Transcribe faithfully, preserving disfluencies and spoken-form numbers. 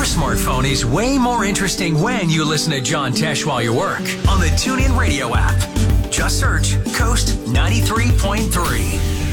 smartphone is way more interesting when you listen to John Tesh while you work on the TuneIn Radio app. Just search Coast ninety-three point three.